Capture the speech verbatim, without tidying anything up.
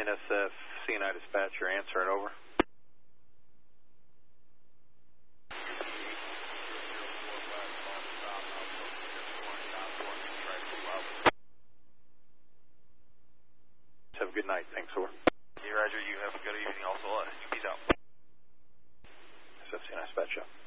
N S F C N I dispatcher answering over. Have a good night. Thanks, over. Yeah, Roger. You have a good evening also. Uh, peace out. S F C N I dispatcher.